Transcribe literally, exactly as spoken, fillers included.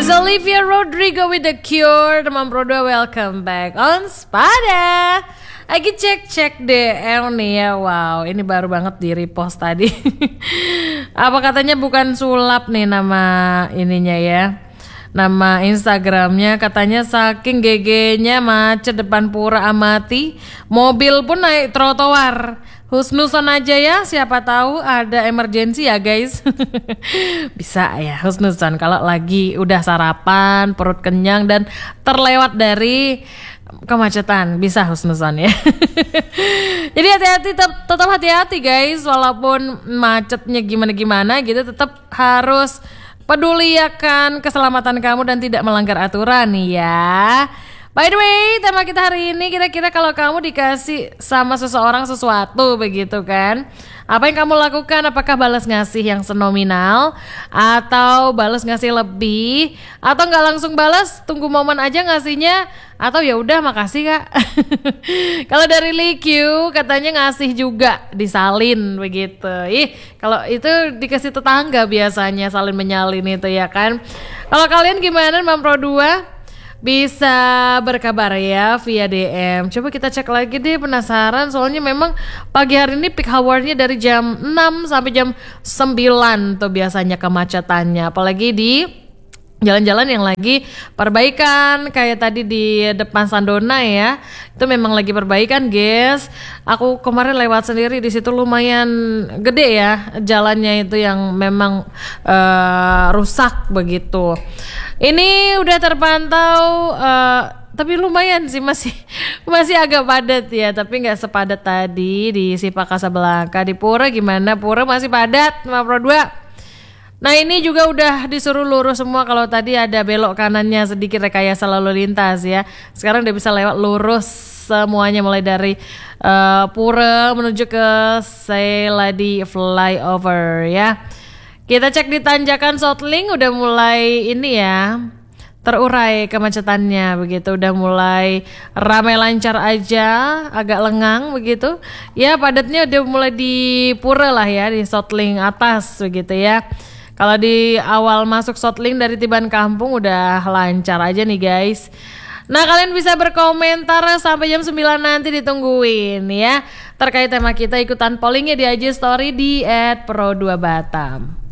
is Olivia Rodrigo with The Cure. Teman Pro dua, welcome back on Spada. Lagi cek-cek D M nih ya. Wow, ini baru banget di repost tadi. Apa katanya bukan sulap nih nama ininya ya, nama Instagramnya. Katanya saking G G-nya macet depan Pura Amati, mobil pun naik trotoar. Husnuson aja ya, siapa tahu ada emergency ya guys. Bisa ya husnuson kalau lagi udah sarapan, perut kenyang dan terlewat dari kemacetan, bisa husnuson ya. Jadi hati-hati, tetap, tetap hati-hati guys, walaupun macetnya gimana-gimana gitu, tetap harus peduli akan keselamatan kamu dan tidak melanggar aturan ya. By the way, tema kita hari ini, kira-kira kalau kamu dikasih sama seseorang sesuatu begitu kan, apa yang kamu lakukan? Apakah balas ngasih yang senominal, atau balas ngasih lebih, atau nggak langsung balas, tunggu momen aja ngasihnya, atau ya udah makasih kak. Kalau dari Likyu katanya ngasih juga disalin begitu. Ih, kalau itu dikasih tetangga biasanya salin menyalin itu ya kan. Kalau kalian gimana Mam Pro dua? Bisa berkabar ya via D M. Coba kita cek lagi deh, penasaran. Soalnya memang pagi hari ini peak hour-nya dari jam enam sampai jam sembilan tuh biasanya kemacetannya. Apalagi di jalan-jalan yang lagi perbaikan, kayak tadi di depan Sandona ya, itu memang lagi perbaikan guys. Aku kemarin lewat sendiri di situ, lumayan gede ya jalannya itu yang memang uh, rusak begitu. Ini udah terpantau, uh, tapi lumayan sih, masih masih agak padat ya, tapi nggak sepadat tadi di Sipa Kasablanka. Di Pura gimana? Pura masih padat, lima Pro dua. Nah ini juga udah disuruh lurus semua. Kalau tadi ada belok kanannya sedikit rekayasa lalu lintas ya, sekarang udah bisa lewat lurus semuanya, mulai dari uh, Pura menuju ke Seladi Flyover ya. Kita cek di tanjakan Sotlink udah mulai ini ya, terurai kemacetannya begitu, udah mulai ramai lancar aja, agak lengang begitu ya. Padatnya udah mulai di Pura lah ya, di Sotlink atas begitu ya. Kalau di awal masuk Sotlink dari Tiban Kampung udah lancar aja nih guys. Nah kalian bisa berkomentar sampai jam sembilan nanti, ditungguin ya. Terkait tema kita, ikutan pollingnya di I G Story di et pro dua batam.